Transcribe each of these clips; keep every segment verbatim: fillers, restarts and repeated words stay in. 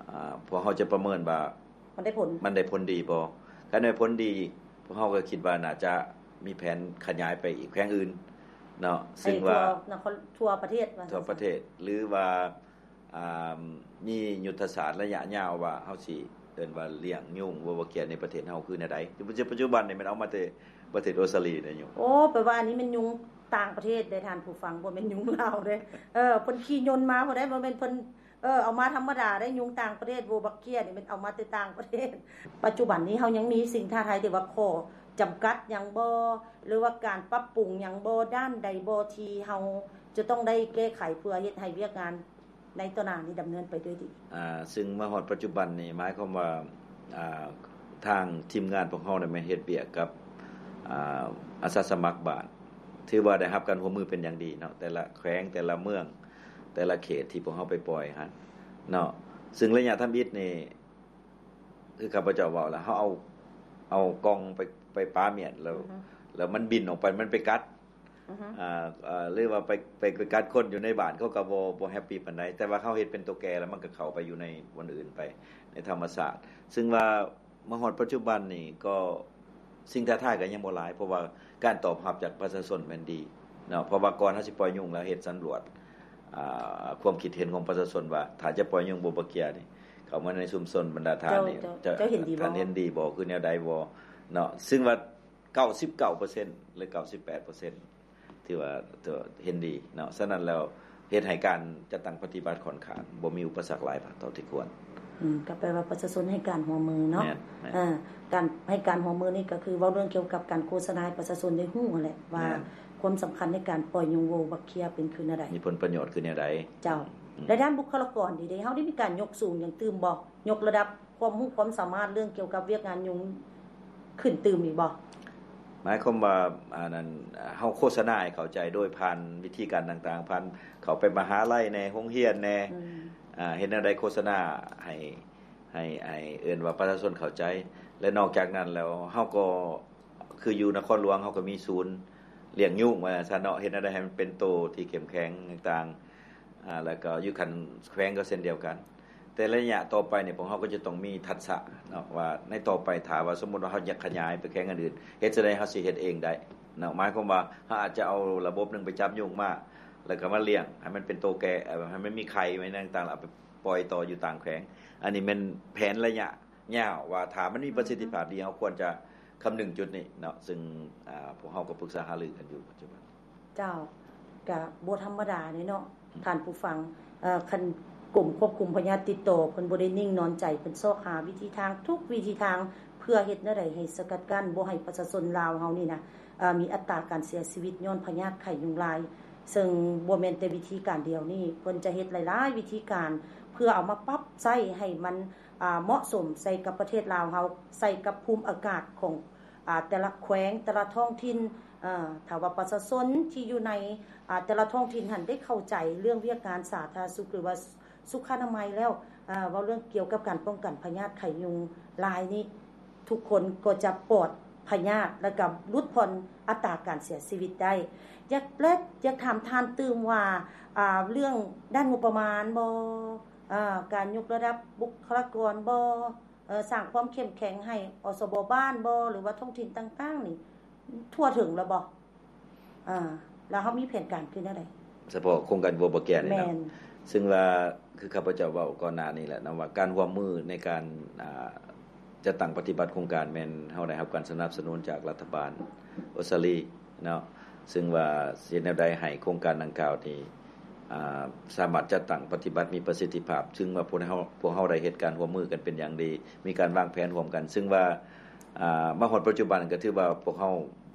อ่าพอเฮาจะประเมินว่ามันได้ผลมันได้ผลดีบ่คันได้ผลดีพวกเฮาก็คิดว่าน่าจะมีแผนขยายไปอีกแขวงอื่นเนาะซึ่งว่าทั่วประเทศว่าทั่วประเทศหรือว่าอ่ามียุทธศาสตร์ระยะยาวว่าเฮาสิเอิ้นว่าเลี้ยงยุงวัวเกียในประเทศเฮาคือแนวใดปัจจุบันนี่มันเอามาแต่ประเทศออสเตรเลียได้อยู่โอ้แปลว่าอันนี้มันยุงต่างประเทศได้ท่านผู้ฟังบ่แม่นยุงลาวเด้เออเพิ่นขี่ยนต์มาบ่ได้บ่แม่นเพิ่นเออเอามาธรรมดาได้ยุงต่างประเทศวัวบักเกียนี่มันเอามาแต่ต่างประเทศปัจจุบันนี้เฮายังมีสิ่งท้าทายที่ว่าข้อจำกัดหยังบ่หรือว่าการปรับปรุงหยังบ่ด้านใดบ่ที่เฮาจะต้องได้แก้ไขเพื่อเฮ็ดให้เวียกงานในต่อหน้านี้ดำเนินไปด้วยดีอ่าซึ่งมาฮอดปัจจุบันนี่หมายความว่าอ่าทางทีมงานพวกเฮาได้มาเฮ็ดเวียกกับอ่าอาสาสมัครบ้านถือว่าได้รับการร่วมมือเป็นอย่างดีเนาะแต่ละแขวงแต่ละเมืองแต่ละเขตที่พวกเฮาไปปล่อยหั่นเนาะซึ่งระยะทำอิฐนี่คือข้าพเจ้าเว้าแล้วเฮาเอาเอากองไปไปปาเมียดแล้วแล้วมันบินออกไปมันไปกัดอ่าอ่าหรือว่าไปไปไปกัดคนอยู่ในบ้านเขาก็บ่บ่แฮปปี้ปานใดแต่ว่าเขาเฮ็ดเป็นตัวแก่แล้วมันก็เข้าไปอยู่ในวันอื่นไปในธรรมชาติซึ่งว่ามาฮอดปัจจุบันนี่ก็สิ่งท้าทายก็ยังบ่หลายเพราะว่าการตอบรับจากประชาชนแม่นดีเนาะเพราะว่าก่อนเฮาสิปล่อยยุงแล้วเฮ็ดสำรวจอ่าความคิดเห็นของประชาชนว่าถ้าจะปล่อยยุงบ่บ่เกียนี่เข้ามาในชุมชนบรรดาทานนี่จะเห็นดีบ่ท่านเห็นดีบ่คือแนวใดบ่เนาะซึ่งว่า เก้าสิบเก้าเปอร์เซ็นต์ หรือ เก้าสิบแปดเปอร์เซ็นต์ ที่ว่าเห็นดีเนาะฉะนั้นแล้วเฮ็ดให้การจัดตั้งปฏิบัติค่อนข้างบ่มีอุปสรรคหลายเท่าที่ควรอืมก็แปลว่าประชาชนให้การร่วมมือเนาะอ่าการให้การร่วมมือนี่ก็คือเว้าเรื่องเกี่ยวกับการโฆษณาให้ประชาชนได้ฮู้นั่นแหละว่าความสำคัญในการปล่อยยุงโวบักเคียเป็นคือแนวใดมีผลประโยชน์คือแนวใดเจ้าและด้านบุคลากรดีเด้เฮาได้มีการยกสูงอย่างตื่มบ่ยกระดับความรู้ความสามารถเรื่องเกี่ยวกับเวียกงานยุงขึ้นตื่มอีกบ่หมายความว่าอันนั้นเฮาโฆษณาให้เข้าใจโดยผ่านวิธีการต่างๆผ่านเข้าไปมหาลัยในโรงเรียนแน่อ่าเห็นแนวใดโฆษณาให้ให้ให้เอิ้นว่าประชาชนเข้าใจและนอกจากนั้นแล้วเฮาก็คืออยู่นครหลวงเฮาก็มีศูนย์เลี้ยงยุงว่าซั่นเนาะเฮ็ดแนวใดให้มันเป็นโตที่เข้มแข็งต่างๆอ่าแล้วก็อยู่คันแขวงก็เช่นเดียวกันแต่ระยะต่อไปเนี่ยพวกเฮาก็จะต้องมีทักษะเนาะว่าในต่อไปถ้าว่าสมมุติว่าเฮาอยากขยายไปแขวงอื่นเฮ็ดจังได๋เฮาสิเฮ็ดเองได้เนาะหมายความว่าเฮาอาจจะเอาระบบนึงไปจับยุงมาแล้วก็มาเลี้ยงให้มันเป็นโตแก่ให้มันมีไข่ไว้ต่างๆแล้วเอาไปปล่อยต่ออยู่ต่างแขวงอันนี้มันแผนระยะยาวว่าถ้ามันมีประสิทธิภาพดีเฮาควรจะคำนึงจุดนี้เนาะซึ่งอ่าพวกเฮาก็ปรึกษาหารือกันอยู่ปัจจุบันเจ้าก็บ่ธรรมดานี่เนาะท่านผู้ฟังเอ่อคันกลุ่มควบคุมพยาธิติดต่อเพิ่นบ่ได้นิ่งนอนใจเพิ่นซอกหาวิธีทางทุกวิธีทางเพื่อเฮ็ดแนวใดให้สกัดกั้นบ่ให้ประชาชนลาวเฮานี่นะเอ่อมีอัตราการเสียชีวิตย้อนพยาธิไข้ยุงลายซึ่งบ่แม่นแต่วิธีการเดียวนี่เพิ่นจะเฮ็ดหลายๆวิธีการเพื่อเอามาปรับใช้ให้มันอ่าเหมาะสมใส่กับประเทศลาวเฮาใส่กับภูมิอากาศของอ่าแต่ละแขวงแต่ละท้องถิ่นเอ่อถ้าว่าประชาชนที่อยู่ในอ่าแต่ละท้องถิ่นหันได้เข้าใจเรื่องวิทยาการสาธารณสุขหรือว่าสุขอนามัยแล้วอ่าเว้าเรื่องเกี่ยวกับการป้องกันพยาธิไข้ยุงลายนี้ทุกคนก็จะปลอดพยาธิและก็ลดพ้นอัตราการเสียชีวิตได้อยากและอยากถามท่านตื่มว่าอ่าเรื่องด้านงบประมาณบ่อ่าการยกระดับบุคลากรบ่เอ่อสร้างความเข้มแข็งให้อสบบ้านบ่หรือว่าท้องถิ่นต่างๆนี่ทั่วถึงแล้วบ่อ่าแล้วเฮามีแผนการคือแนวใดเฉพาะโครงการบัวบ่แก่นี่เนาะซึ่งว่าคือข้าพเจ้าเว้าก่อนหน้านี้แหละนะว่าการร่วมมือในการอ่าจะตั้งปฏิบัติโครงการแม่นเฮาได้รับการสนับสนุนจากรัฐบาลออสเตรเลียเนาะซึ่งว่าสิแนวใดให้โครงการดังกล่าวนี้อ่าสามารถจัดตั้งปฏิบัติมีประสิทธิภาพซึ่งว่าพวกเฮาพวกเฮาได้เฮ็ดการร่วมมือกันเป็นอย่างดีมีการวางแผนร่วมกันซึ่งว่าอ่ามาฮอดปัจจุบันก็ถือว่าพวกเฮา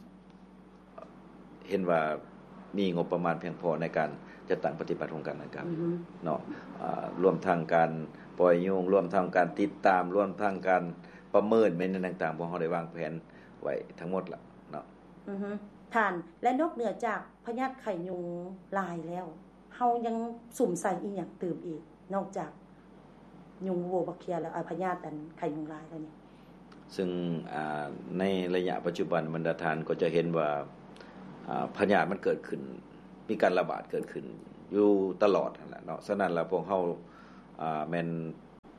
เห็นว่ามีงบประมาณเพียงพอในการจัดตั้งปฏิบัติโครงการดังกล่าวเนาะอ่ารวมทั้งการปล่อยยุงรวมทั้งการติดตามรวมทั้งการประเมินแม่นต่างๆพวกเฮาได้วางแผนไว้ทั้งหมดล่ะเนาะอือฮึท่านและนอกเหนือจากพยาธิไข้ยุงลายแล้วเฮายังสุ่มใส่อีหยังเติมอีกนอกจากยุงโวบักเคียแล้วพยาธิอันไข้ยุงลายแล้วนี่ซึ่งอ่าในระยะปัจจุบันบรรดาท่านก็จะเห็นว่าอ่าพยาธิมันเกิดขึ้นมีการระบาดเกิดขึ้นอยู่ตลอดนั่นแหละเนาะฉะนั้นแล้วพวกเฮาอ่าแม่น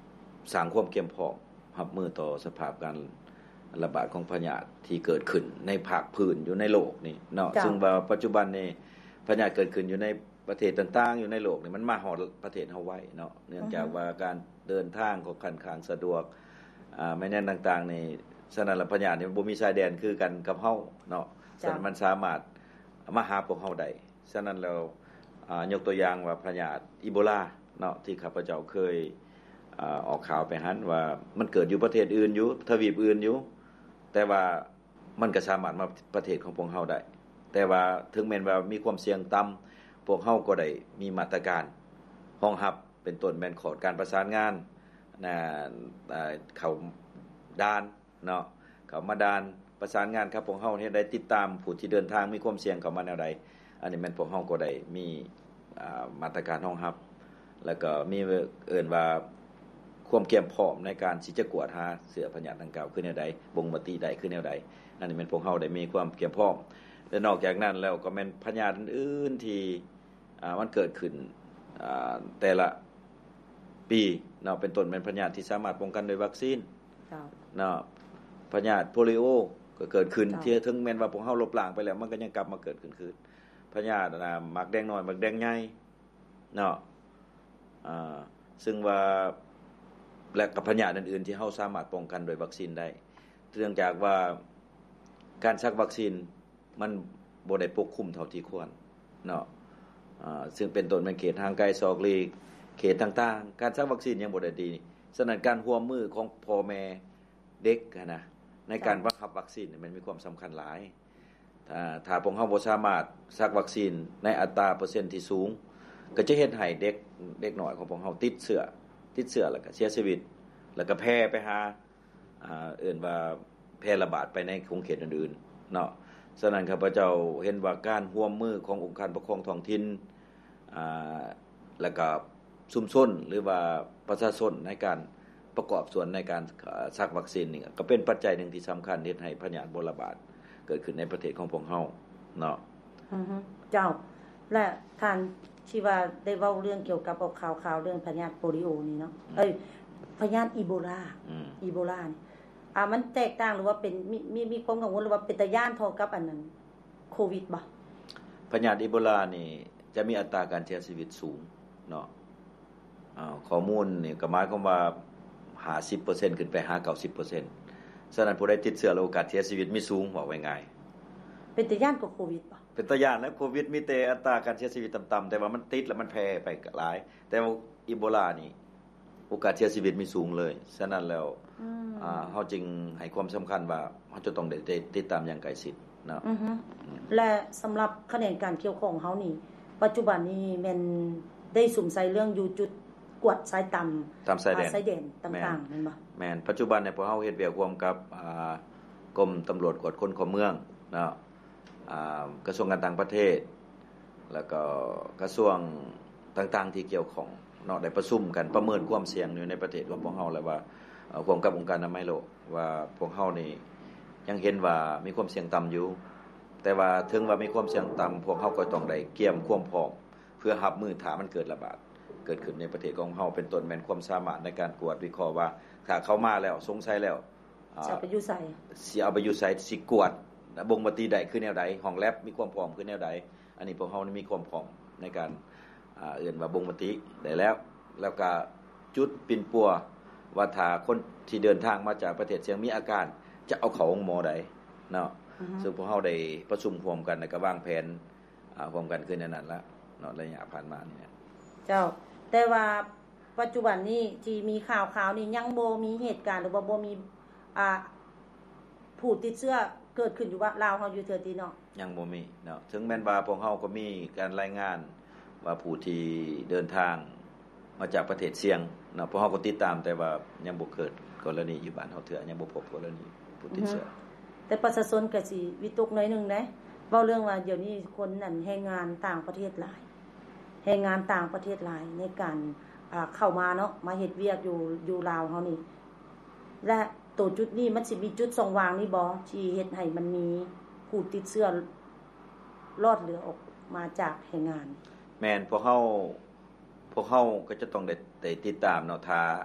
สร้างความเข้มพร้อมรับมือต่อสภาพการระบาดของพยาธิที่เกิดขึ้นในภาคพื้นอยู่ในโลกนี่เนาะซึ่งว่าปัจจุบันนี้พยาธิเกิดขึ้นอยู่ในประเทศต่างๆอยู่ในโลกนี่มันมาฮอดประเทศเฮาไว้เนาะเนื่องจากว่าการเดินทางก็ค่อนข้างสะดวกอ่าแม่นต่างๆนี่ฉะนั้นแล้วพยาธินี่มันบ่มีชายแดนคือกันกับเฮาเนาะฉะนั้นมันสามารถมาหาพวกเฮาได้ฉะนั้นแล้วอ่ายกตัวอย่างว่าพยาธิอีโบลาเนาะที่ข้าพเจ้าเคยอ่าออกข่าวไปหั่นว่ามันเกิดอยู่ประเทศอื่นอยู่ทวีปอื่นอยู่แต่ว่ามันก็สามารถมาประเทศของพวกเฮาได้แต่ว่าถึงแม้ว่ามีความเสี่ยงต่ำพวกเฮาก็ได้มีมาตรการรองรับเป็นต้นแม่นขอดการประสานงานนะอ่าเข้าด่านเนาะเข้ามาด่านประสานงานครับพวกเฮาเฮ็ดได้ติดตามผู้ที่เดินทางมีความเสี่ยงเข้ามาแนวใดอันนี้แม่นพวกเฮาก็ได้มีอ่ามาตรการรองรับแล้วก็มีเอิ้นว่าความเตรียมพร้อมในการที่จะกวดหาเชื้อพยาธิดังกล่าวคือแนวใดบ่งมติใดคือแนวใดอันนี้แม่นพวกเฮาได้มีความเตรียมพร้อมและนอกจากนั้นแล้วก็แม่นพยาธิอื่นๆที่อ่ามันเกิดขึ้นอ่าแต่ละปีเนาะเป็นต้นแม่นพยาธิที่สามารถป้องกันด้วยวัคซีนเนาะพยาธิโปลิโอก็เกิดขึ้นที่ถึงแม้นว่าพวกเฮาลบล้างไปแล้วมันก็ยังกลับมาเกิดขึ้นคือพยาธิน่ะหมักแดงน้อยหมักแดงใหญ่เนาะอ่าซึ่งว่าและกับพยาธิอื่นๆที่เฮาสามารถป้องกันด้วยวัคซีนได้เนื่องจากว่าการซักวัคซีนมันบ่ได้ปกคุมเท่าที่ควรเนาะอ่าซึ่งเป็นต้นแม่นเขตทางไกลซอกลีกเขตต่างๆการซักวัคซีนยังบ่ได้ดีฉะนั้นการร่วมมือของพ่อแม่เด็กนะในการบังคับวัคซีนมันมีความสำคัญหลายถ้าถ้าพวกเฮาบ่สามารถซักวัคซีนในอัตราเปอร์เซ็นต์ที่สูงก็จะเฮ็ดให้เด็กเด็กน้อยของพวกเฮาติดเชื้อติดเชื้อแล้วก็เสียชีวิตแล้วก็แพร่ไปหาอ่าเอิ้นว่าแพร่ระบาดไปในของเขตอื่นๆเนาะฉะนั้นข้าพเจ้าเห็นว่าการร่วมมือขององค์การปกครองท้องถิ่นอ่าแล้วก็ชุมชนหรือว่าประชาชนในการประกอบส่วนในการซักวัคซีนนี่ก็เป็นปัจจัยหนึ่งที่สำคัญเฮ็ดให้พยาธิบ่ระบาดเกิดขึ้นในประเทศของพวกเฮาเนาะอือฮึเจ้าและท่านที่ว่าได้เว้าเรื่องเกี่ยวกับข่าวๆเรื่องพยาธิโปลิโอนี่เนาะเอ้ยพยาธิอีโบลาอืมอีโบลาอ่ามันแตกต่างหรือว่าเป็นมีมีมีความกังวลหรือว่าเป็นตาย้านเท่ากับอันนั้นโควิดบ่พยาธิอีโบลานี่จะมีอัตราการเสียชีวิตสูงเนาะอ่าข้อมูลนี่ก็หมายความว่า ห้าสิบเปอร์เซ็นต์ ขึ้นไปหา เก้าสิบเปอร์เซ็นต์ ฉะนั้นผู้ใดติดเชื้อแล้วโอกาสเสียชีวิตมีสูงว่าไว้ง่ายเป็นตาย้านกว่าโควิดบ่เป็นตาย้านแล้วโควิดมีแต่อัตราการเสียชีวิตต่ำๆแต่ว่ามันติดแล้วมันแพร่ไปหลายแต่ว่าอีโบลานี่โอกาสเสียชีวิตมีสูงเลยฉะนั้นแล้วอ่าเฮาจึงให้ความสำคัญว่าเฮาจะต้องได้ติดตามอย่างใกล้ชิดเนาะอือฮึและสำหรับคะแนนการเกี่ยวข้องเฮานี่ปัจจุบันนี้แม่นได้สุ่มใส่เรื่องอยู่จุดกวดสายต่ำตามสายแดนสายแดนต่างๆแม่นบ่แม่นปัจจุบันเนี่ยพวกเฮาเฮ็ดเวียกร่วมกับอ่ากรมตำรวจตรวจคนเข้าเมืองเนาะอ่ากระทรวงการต่างประเทศแล้วก็กระทรวงต่างๆที่เกี่ยวข้องเนาะได้ประชุมกันประเมินความเสี่ยงอยู่ในประเทศของพวกเฮาแล้วว่าร่วมกับองค์การอนามัยโลกว่าพวกเฮานี่ยังเห็นว่ามีความเสี่ยงต่ำอยู่แต่ว่าถึงว่ามีความเสี่ยงต่ำพวกเฮาก็ต้องได้เตรียมความพร้อมเพื่อรับมือถ้ามันเกิดระบาดเกิดขึ้นในประเทศของเฮาเป็นต้นแม่นความสามารถในการกวดวิเคราะห์ว่าถ้าเข้ามาแล้วสงสัยแล้วสิเอาไปอยู่ไสสิเอาไปอยู่ไสสิกวดบ่งมติใดคือแนวใดห้องแลบมีความพร้อมคือแนวใดอันนี้พวกเฮานี่มีความพร้อมในการอ่าเอิ้นว่าบ่งมติได้แล้วแล้วก็จุดปิ่นปัวว่าถ้าคนที่เดินทางมาจากประเทศเสี่ยงมีอาการจะเอาเข้าโรงหมอใดเนาะซึ่งพวกเฮาได้ประชุมร่วมกันแล้วก็วางแผนอ่าร่วมกันคือในนั้นแล้วเนาะระยะผ่านมานี่เจ้าแต่ว่าปัจจุบันนี้ที่มีข่าวๆนี่ยังบ่มีเหตุการณ์หรือว่าบ่มีอ่าผู้ติดเชื้อเกิดขึ้นอยู่ว่าลาวเฮาอยู่เทื่อติเนาะยังบ่มีเนาะถึงแม้นว่าพวกเฮาก็มีการรายงานว่าผู้ที่เดินทางมาจากประเทศเสี่ยงเนาะพวกเฮาก็ติดตามแต่ว่ายังบ่เกิดกรณีอยู่บ้านเฮาเทื่อยังบ่พบกรณีผู้ติดเชื้อแต่ประชาชนก็สิวิตกหน่อยนึงเด้เว้าเรื่องว่าเดี๋ยวนี้คนนั่นแรงงานต่างประเทศหลายแรงงานต่างประเทศหลายในการอ่าเข้ามาเนาะมาเฮ็ดเวียกอยู่อยู่ลาวเฮานี่และตัวจุดนี้มันสิมีจุดสว่างนี่บ่ที่เฮ็ดให้มันมีผู้ติดเชื้อรอดเหลือออกมาจากแรงงานแม่นพวกเฮาพวกเฮาก็จะต้องได้ได้ติดตามเนาะถ้า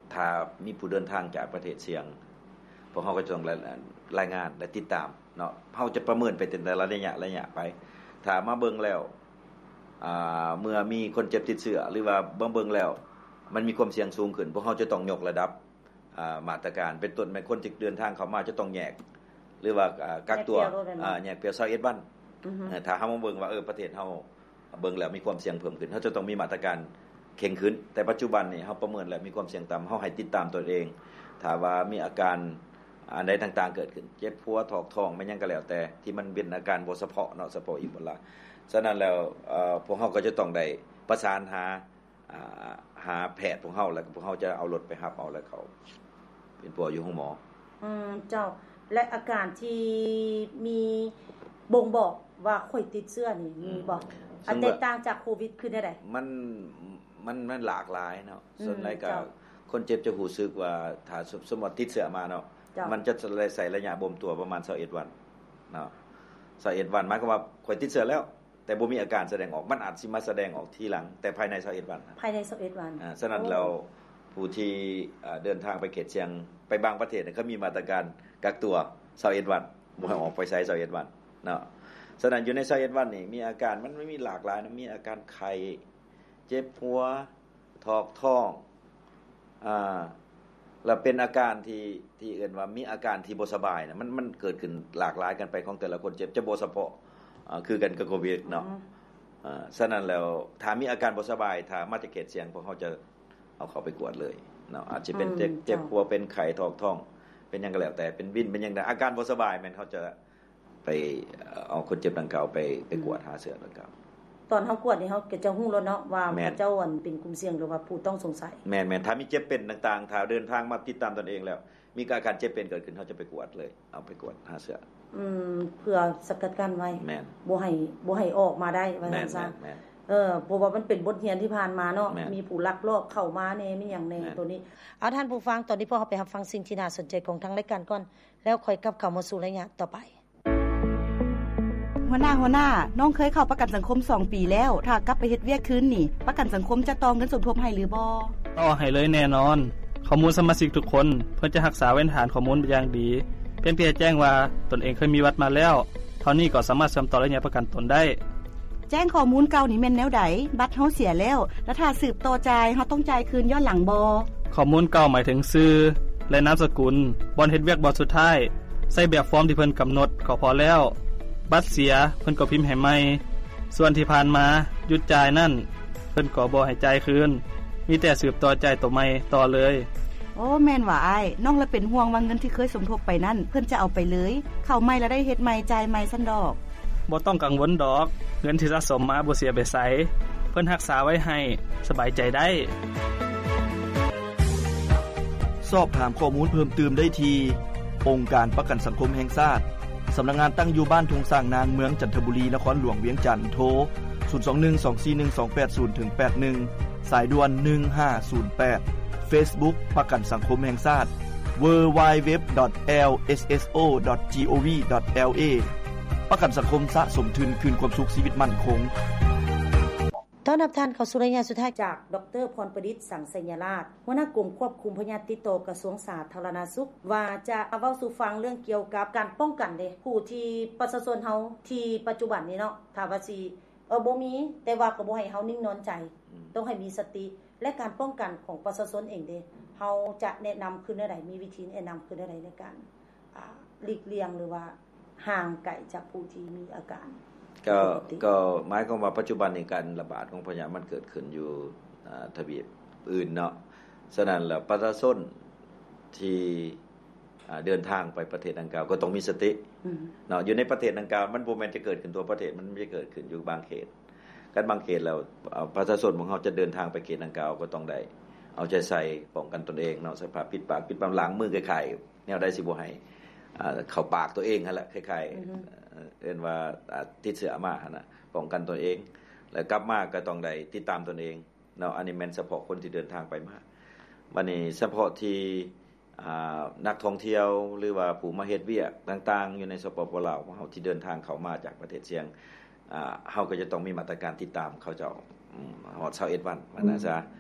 ถ้ามีผู้เดินทางจากประเทศเสี่ยงพวกเฮาก็จะต้องรายงานและติดตามเนาะเฮาจะประเมินไปแต่ละระยะระยะไปถ้ามาเบิ่งแล้วอ่าเมื่อมีคนเจ็บติดเชื้อหรือว่าเบิ่งๆแล้วมันมีความเสี่ยงสูงขึ้นพวกเฮาจะต้องยกระดับอ่ามาตรการเป็นต้นแม้คนที่เดินทางเข้ามาจะต้องแยกหรือว่ากักตัวอ่าแยกเปียยี่สิบเอ็ดวันถ้าเฮามาเบิ่งว่าเออประเทศเฮาเบิ่งแล้วมีความเสี่ยงเพิ่มขึ้นเฮาจะต้องมีมาตรการเข่งขึ้นแต่ปัจจุบันนี่เฮาประเมินแล้วมีความเสี่ยงต่ำเฮาให้ติดตามตัวเองถ้าว่ามีอาการอันใดต่างๆเกิดขึ้นเจ็บหัวถอกท้องไม่หยังก็แล้วแต่ที่มันเป็นอาการบ่เฉพาะเนาะเฉพาะอีโบลาฉะนั้นแล้วเอ่อพวกเฮาก็จะต้องได้ประสานหาอ่าหาแพทย์พวกเฮาแล้วพวกเฮาจะเอารถไปรับเอาแล้วเขาเป็นพวกอยู่ห้องหมออืมเจ้าและอาการที่มีบ่งบอกว่าค่อยติดเชื้อนี่มีบ่อันแตกต่างจากโควิดคือได้ใดมันมันมันหลากหลายเนาะส่วนใหญ่ก็คนเจ็บจะรู้สึกว่าถ้าสมมุติติดเชื้อมาเนาะมันจะใส่ระยะบ่มตัวประมาณยี่สิบเอ็ดวันเนาะยี่สิบเอ็ดวันหมายความว่าค่อยติดเชื้อแล้วแต่บ่มีอาการแสดงออกมันอาจสิมาแสดงออกทีหลังแต่ภายในยี่สิบเอ็ดวันภายในยี่สิบเอ็ดวันอ่าฉะนั้นแล้วผู้ที่เดินทางไปเขตเสี่ยงไปบางประเทศเนี่ยเขามีมาตรการกักตัวยี่สิบเอ็ดวันบ่ให้ออกไปไสยี่สิบเอ็ดวันเนาะฉะนั้นอยู่ในยี่สิบเอ็ดวันนี่มีอาการมันไม่มีหลากหลายนะมีอาการไข้เจ็บหัวถอกท้องอ่าแล้วเป็นอาการที่ที่เอิ้นว่ามีอาการที่บ่สบายนะมันมันเกิดขึ้นหลากหลายกันไปของแต่ละคนเจ็บจะบ่เฉพาะอ่าคือกันกับโควิดเนาะอ่าฉะนั้นแล้วถ้ามีอาการบ่สบายถ้ามาจากเขตเสี่ยงพวกเฮาจะเอาเข้าไปกวดเลยเนาะอาจจะเป็นเจ็บเจ็บหัวเป็นไข้ถอกท้องเป็นหยังก็แล้วแต่เป็นวินเป็นหยังอาการบ่สบายแม่นเฮาจะไปเอาคนเจ็บดังกล่าวไปไปกวดหาเชื้อดังกล่าวตอนเฮากวดนี่เฮาก็จะฮู้แล้วเนาะว่าเจ้าอันเป็นกลุ่มเสี่ยงหรือว่าผู้ต้องสงสัยแม่นๆถ้ามีเจ็บเป็นต่างๆถ้าเดินทางมาติดตามตนเองแล้วมีอาการเจ็บเป็นเกิดขึ้นเฮาจะไปกวดเลยเอาไปกวดหาเชื้ออืมเพื่อสกัดกั้นไว้แม่นบ่ให้บ่ให้ออกมาได้ว่าซั่นซะเออเพราะว่ามันเป็นบทเรียนที่ผ่านมาเนาะมีผู้ลักลอบเข้ามาแน่มีหยังแน่ตัวนี้เอาท่านผู้ฟังตอนนี้พอเฮาไปรับฟังสิ่งที่น่าสนใจของทางรายการก่อนแล้วค่อยกลับเข้ามาสู่ระยะต่อไปหัวหน้าหัวหน้าน้องเคยเข้าประกันสังคมสองปีแล้วถ้ากลับไปเฮ็ดเวียกคืนนี่ประกันสังคมจะต่อเงินสมทบให้หรือบ่ต่อให้เลยแน่นอนข้อมูลสมาชิกทุกคนเพื่อจะรักษาไว้ฐานข้อมูลเป็นอย่างดีเพียงเพียงแจ้งว่าตนเองเคยมีวัดมาแล้วเท่านี้ก็สามารถเชื่อมต่อระยะประกันตนได้แจ้งข้อมูลเก่านี่แม่นแนวใดบัตรเฮาเสียแล้วแล้วถ้าสืบต่อจ่ายเฮาต้องจ่ายคืนย้อนหลังบ่ข้อมูลเก่าหมายถึงชื่อและนามสกุลบ่อนเฮ็ดเวียกบ่สุดท้ายใส่แบบฟอร์มที่เพิ่นกำหนดก็พอแล้วบัตรเสียเพิ่นก็พิมพ์ให้ใหม่ส่วนที่ผ่านมาหยุดจ่ายนั่นเพิ่นก็บ่ให้จ่ายคืนมีแต่สืบต่อจ่ายตัวใหม่ต่อเลยโอ้แม่นว่าอ้ายน้องละเป็นห่วงว่าเงินที่เคยสมทบไปนั่นเพิ่นจะเอาไปเลยเข้าใหม่แล้วได้เฮ็ดใหม่จ่ายใหม่ซั่นดอกบ่ต้องกังวลดอกเงินที่สะสมมาบ่เสียไปไสเพิ่นรักษาไว้ให้สบายใจได้สอบถามข้อมูลเพิ่มเติมได้ที่องค์การประกันสังคมแห่งชาติสำนักงานตั้งอยู่บ้านทุ่งสร้างนางเมืองจันทบุรีนครหลวงเวียงจันทน์โทรศูนย์ สอง หนึ่ง สอง สี่ หนึ่ง สอง แปด ศูนย์ ถึง แปด หนึ่งสายด่วนหนึ่งห้าศูนย์แปด Facebook ประกันสังคมแห่งชาติ ดับเบิลยู ดับเบิลยู ดับเบิลยู ดอท แอล เอส เอส โอ ดอท จี โอ วี ดอท แอล เอ ประกันสังคมสะสมทุนคืนความสุขชีวิตมั่นคงต้อนรับท่านเข้าสู่รายงานสุดท้ายจากดร.พรประดิษฐ์สังสัญราชหัวหน้ากลุ่มควบคุมพยาธิติดต่อกระทรวงสาธารณสุขว่าจะเว้าสู่ฟังเรื่องเกี่ยวกับการป้องกันเด้ผู้ที่ประชาชนเฮาที่ปัจจุบันนี้เนาะถ้าว่าสิเออบ่มีแต่ว่าก็บ่ให้เฮานิ่งนอนใจต้องให้มีสติและการป้องกันของประชาชนเองเด้เฮาจะแนะนําคือแนวใดมีวิธีแนะนําคือแนวใดในการอ่าหลีกเลี่ยงหรือว่าห่างไกลจากผู้ที่มีอาการก็ก็หมายความว่าปัจจุบันนี้การระบาดของพยาธิมันเกิดขึ้นอยู่อ่าทวีปอื่นเนาะฉะนั้นแล้วประชาชนที่อ่าเดินทางไปประเทศดังกล่าวก็ต้องมีสติเนาะอยู่ในประเทศดังกล่าวมันบ่แม่นจะเกิดขึ้นตัวประเทศมันไม่ได้เกิดขึ้นอยู่บางเขตกันบางเขตแล้วประชาชนของเฮาจะเดินทางไปเขตดังกล่าวก็ต้องได้เอาใจใส่ป้องกันตนเองเนาะใส่ผ้าปิดปากปิดปากล้างมือคล้ายๆแนวใดสิบ่ให้อ่าเข้าปากตัวเองหั่นแหละคล้ายๆเอิ้นว่าติดเชื้อมาหั่นน่ะป้องกันตัวเองแล้วกลับมาก็ต้องได้ติดตามตนเองเนาะอันนี้แม่นเฉพาะคนที่เดินทางไปมาบัดนี้เฉพาะที่อ่านักท่องเที่ยวหรือว่าผู้มาเฮ็ดเวียกต่างๆอยู่ในสปปลาวของเฮาที่เดินทางเข้ามาจากประเทศเสี่ยงอ่าเฮาก็จะต้องมีมาตรการติดตามเขาเจ้าอืมฮอดยี่สิบเอ็ดวันว่าน่าจะ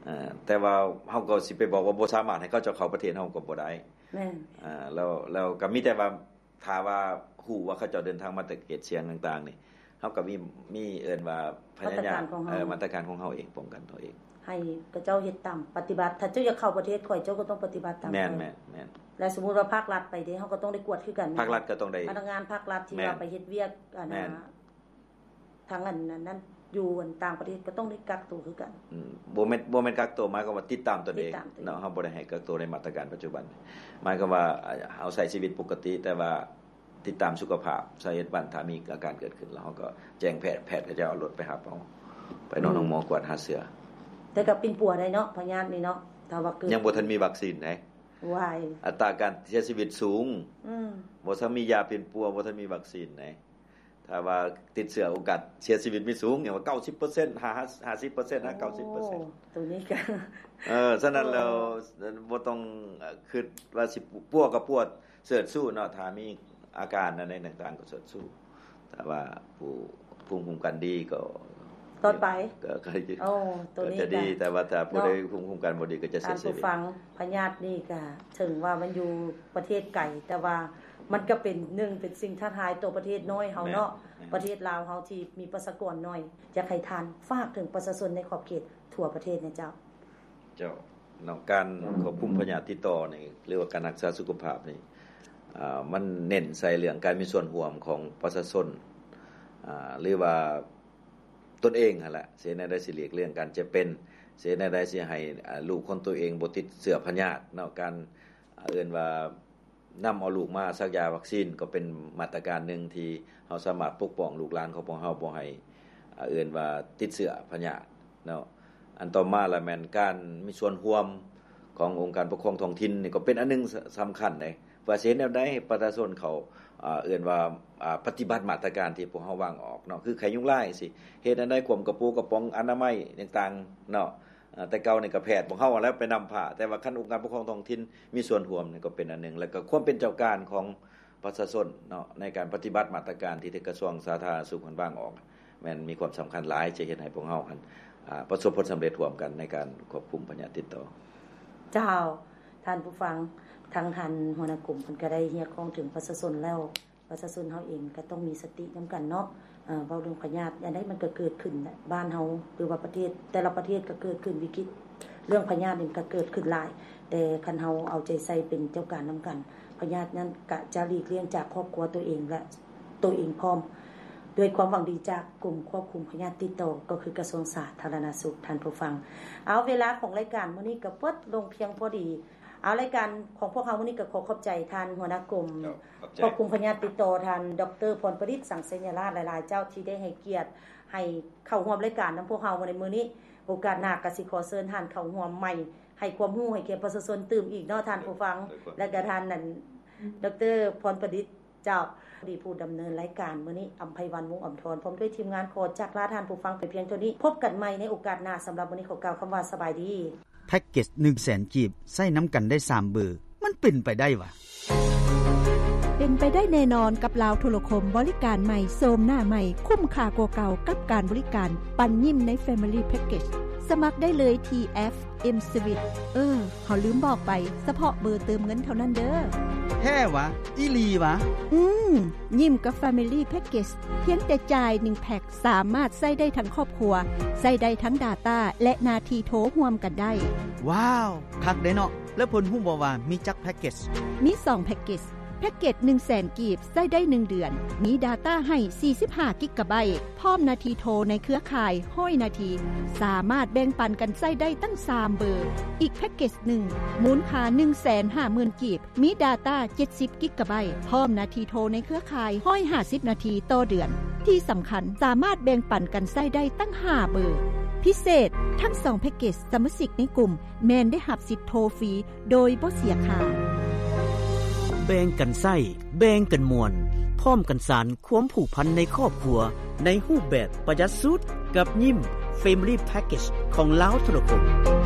อ่าแต่ว่าเฮาก็สิไปบอกว่าบ่สามารถให้เขาเจ้าเข้าประเทศเฮาก็บ่ได้แม่นอ่าแล้วแล้วก็มีแต่ว่าถ้าว่าฮู้ว่าเขาเจ้าเดินทางมาแต่เขตเสี่ยงต่างๆนี่เฮาก็มีมีเอิ้นว่าพยายามเอ่อมาตรการของเฮาเองป้องกันตัวเองให้กระเจ้าเฮ็ดตามปฏิบัติถ้าเจ้าอยากเข้าประเทศข่อยเจ้าก็ต้องปฏิบัติตามแม่นๆๆและสมมุติว่าภาครัฐไปเด้เฮาก็ต้องได้กวดคือกันภาครัฐก็ต้องได้พนักงานภาครัฐที่ว่าไปเฮ็ดเวียกอันน่ะทางอันนั้นอยู่ต่างประเทศก็ต้องได้กักตัวคือกันอืมบ่แม่นบ่แม่นกักตัวหมายความว่าติดตามตัวเองเนาะเฮาบ่ได้ให้กักตัวในมาตรการปัจจุบันหมายความว่าเฮาใช้ชีวิตปกติแต่ว่าติดตามสุขภาพสาเหตุบันถ้ามีอาการเกิดขึ้นแล้วเฮาก็แจ้งแพทย์แพทย์ก็จะเอารถไปหาเฮาไปนอนหมอกวดหาเสือแต่ก็เป็นปัวได้เนาะพยาธินี่เนาะถ้าว่าเกิดยังบ่ทันมีวัคซีนไหนวายอัตราการเสียชีวิตสูงอืมบ่ทันมียาเป็นปัวบ่ทันมีวัคซีนไหนถ้าว่าติดเชื้อโอกาสเสียชีวิตมีสูงอย่างว่า เก้าสิบเปอร์เซ็นต์ ห้าสิบเปอร์เซ็นต์ นะ เก้าสิบเปอร์เซ็นต์ตัวนี้ก็เออฉะนั้นแล้วบ่ต้องคิดว่าสิปัวก็ปวดเสิร์ชสู้เนาะถ้ามีอาการอะไรต่างๆก็เสิร์ชสู้แต่ว่าผู้ภูมิคุ้มกันดีก็ต่อไปก็ก็โอ้ตัวนี้ก็จะดีแต่ว่าถ้าผู้ใดภูมิคุ้มกันบ่ดีก็จะเสียชีวิตผู้ฟังพยาธินี่ก็ถึงว่ามันอยู่ประเทศไกลแต่ว่ามันก็เป็นหนึ่งเป็นสิ่งท้าทายตัวประเทศน้อยเฮาเนาะประเทศลาวเฮาที่มีประชากรน้อยอยากให้ทานฝากถึงประชาชนในขอบเขตทั่วประเทศเนี่ยเจ้าเจ้าเนาะการควบคุมพยาธิติดต่อนี่เรียกว่าการรักษาสุขภาพนี่อ่ามันเน้นใส่เรื่องการมีส่วนร่วมของประชาชนอ่าหรือว่าตนเองนั่นแหละสิแนวใดสิหลีกเลี่ยงการจะเป็นสิแนวใดสิให้ลูกคนตัวเองบ่ติดเชื้อพยาธิเนาะการเอิ้นว่านำเอาลูกมาซักยาวัคซีนก็เป็นมาตรการนึงที่เฮาสามารถปกป้องลูกหลานของพวกเฮาบ่ให้เอิ้นว่าติดเชื้อพยาธิเนาะอันต่อมาละแม่นการมีส่วนร่วมขององค์การปกครองท้องถิ่นนี่ก็เป็นอันนึงสำคัญเด้ว่าสิเฮ็ดแนวใดให้ประชาชนเขาอ่าเอิ้นว่าอ่าปฏิบัติมาตรการที่พวกเฮาวางออกเนาะคือไข้ยุงลายสิเฮ็ดอันใดความกระปูกระป๋องอนามัยต่างๆเนาะแต่เก่านี่ก็แพทย์พวกเฮาแล้วไปนำผ้าแต่ว่าคันองค์การปกครองท้องถิ่นมีส่วนร่วมนี่ก็เป็นอันนึงแล้วก็ความเป็นเจ้าการของประชาชนเนาะในการปฏิบัติมาตรการที่กระทรวงสาธารณสุขมันวางออกแม่นมีความสำคัญหลายจะเฮ็ดให้พวกเฮาอันอ่าประสบผลสำเร็จร่วมกันในการควบคุมพยาธิติดต่อเจ้าท่านผู้ฟังทางท่านหัวหน้ากลุ่มเพิ่นก็ได้เรียกร้องถึงประชาชนแล้วประชาชนเฮาเองก็ต้องมีสตินํากันเนาะเอ่อเว้าเรื่องพยาธิอันใดมันก็เกิดขึ้นบ้านเฮาหรือว่าประเทศแต่ละประเทศก็เกิดขึ้นวิกฤตเรื่องพยาธินี่ก็เกิดขึ้นหลายแต่คันเฮาเอาใจใส่เป็นเจ้าการนํากันพยาธินั้นก็จะหลีกเลี่ยงจากครอบครัวตัวเองและตัวเองพร้อมด้วยความหวังดีจากกลุ่มควบคุมพยาธิติดต่อก็คือกระทรวงสาธารณสุขท่านผู้ฟังเอาเวลาของรายการมื้อนี้ก็เปิดลงเพียงพอดีเอารายการของพวกเฮามื้อนี้ก็ขอขอบใจท่านหัวหน้ากลุ่มควบคุมพยาธิติดต่อท่านดร.พรประดิษฐ์สังเสญราชหลายๆเจ้าที่ได้ให้เกียรติให้เข้าร่วมรายการนําพวกเฮาในมื้อนี้โอกาสหน้าก็สิขอเชิญท่านเข้าร่วมใหม่ให้ความรู้ให้แก่ประชาชนตื่มอีกเนาะท่านผู้ฟังและก็ท่านนั่นดร.พรประดิษฐ์เจ้าดีผู้ดำเนินรายการมื้อนี้อำไพวันวงศ์อำธรพร้อมด้วยทีมงานขอจากลาท่านผู้ฟังไปเพียงเท่านี้พบกันใหม่ในโอกาสหน้าสําหรับมื้อนี้ขอกล่าวคําว่าสบายดีแพ็กเกจ หนึ่งแสน กีบใช้นํากันได้สามเบอร์มันเป็นไปได้วะเป็นไปได้แน่นอนกับลาวโทรคมบริการใหม่โซมหน้าใหม่คุ้มค่ากว่าเก่ากับการบริการปันยิ้มใน Family Package สมัครได้เลยที่ เอฟ เอ็ม Switch เออเฮาลืมบอกไปเฉพาะเบอร์เติมเงินเท่านั้นเด้อแท้วะอีหลีวะอืมยิ้มกับ Family Package เพียงแต่จ่ายหนึ่งแพ็คสามารถใช้ได้ทั้งครอบครัวใช้ได้ทั้ง Data และนาทีโทรร่วมกันได้ว้าวคักเด้เนาะแล้วเพิ่นฮู้บ่ว่ามีจักแพ็กเกจมีสองแพ็กเกจแพ็กเกจ หนึ่งแสน กีบใช้ได้หนึ่งเดือนมี Data ให้สี่สิบห้ากิกะไบต์พร้อมนาทีโทรในเครือข่ายห้อยนาทีสามารถแบ่งปันกันใช้ได้ตั้งสามเบอร์อีกแพ็กเกจหนึ่งมูลค่า หนึ่งแสนห้าหมื่น กีบมี Data เจ็ดสิบกิกะไบต์พร้อมนาทีโทรในเครือข่ายห้อยห้าสิบนาทีต่อเดือนที่สําคัญสามารถแบ่งปันกันใช้ได้ตั้งห้าเบอร์พิเศษทั้งสองแพ็กเกจสมาชิกในกลุ่มแม้นได้รับสิทธิ์โทรฟรีโดยบ่เสียค่าแบ่งกันใช้แบ่งกันมวลพร้อมกันสานความผูกพันในครอบครัวในรูปแบบประหยัดสุดกับยิ้ม Family Package ของลาวโทรคม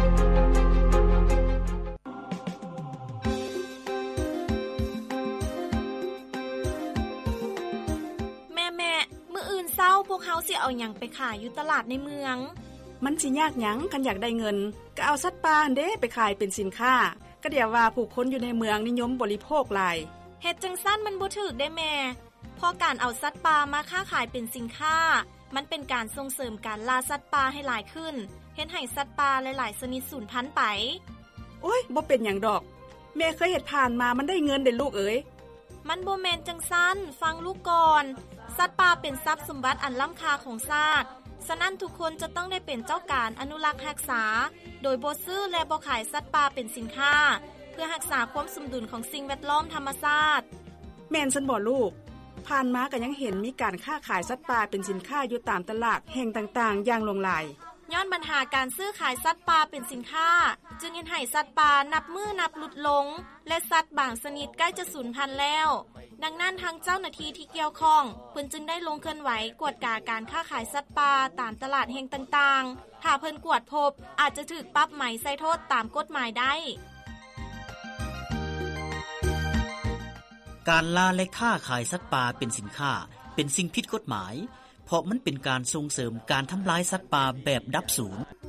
แม่ๆมื้ออื่นเช้าพวกเฮาสิเอาหยังไปขายอยู่ตลาดในเมืองมันสิยากหยังคันอยากได้เงินก็เอาสัตว์ป่าเด้ไปขายเป็นสินค้าก็เดี๋ยวว่าผู้คนอยู่ในเมืองนิยมบริโภคหลายเฮ็ดจังซั่นมันบ่ถูกได้แม่พอการเอาสัตว์ป่ามาค้าขายเป็นสินค้ามันเป็นการส่งเสริมการล่าสัตว์ป่าให้หลายขึ้นเฮ็ดให้สัตว์ป่าหลายๆชนิดสูญพันธุ์ไปโอ๊ยบ่เป็นหยังดอกแม่เคยเฮ็ดผ่านมามันได้เงินเด้ลูกเอ๋ยมันบ่แม่นจังซั่นฟังลูกก่อนสัตว์ป่าเป็นทรัพย์สมบัติอันล้ำค่าของชาติฉะนั้นทุกคนจะต้องได้เป็นเจ้าการอนุรักษ์รักษาโดยบ่ซื้อและบ่ขายสัตว์ป่าเป็นสินค้าเพื่อรักษาความสมดุลของสิ่งแวดล้อมธรรมชาติแม่นซั่นบ่ลูกผ่านมาก็ยังเห็นมีการค้าขายสัตว์ป่าเป็นสินค้าอยู่ตามตลาดแห่งต่างๆอย่างหลงหลายย้อนปัญหาการซื้อขายสัตว์ป่าเป็นสินค้าจึงเฮ็ดให้สัตว์ป่านับมือนับหลุดลงและสัตว์บางชนิดใกล้จะสูญพันธุ์แล้วดังนั้นทางเจ้าหน้าที่ที่เกี่ยวข้องเพิ่นจึงได้ลงเคลื่อนไหวกวดกาการค้าขายสัตว์ป่าตามตลาดแห่งต่างๆถ้าเพิ่นกวดพบอาจจะถูกปรับใหม่ใส่โทษตามกฎหมายได้การล่าและค้าขายสัตว์ป่าเป็นสินค้าเป็นสิ่งผิดกฎหมายเพราะมันเป็นการส่งเสริมการทำลายสัตว์ป่าแบบดับสูญ